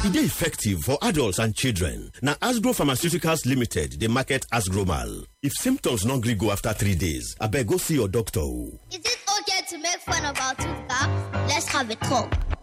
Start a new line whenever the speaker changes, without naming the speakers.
E dey effective for adults and children. Na Asgro Pharmaceuticals Limited, they market Asgromal. If symptoms no gree go after 3 days, abeg go see your doctor.
Is it okay to make fun of our tooth gap? Let's have a talk.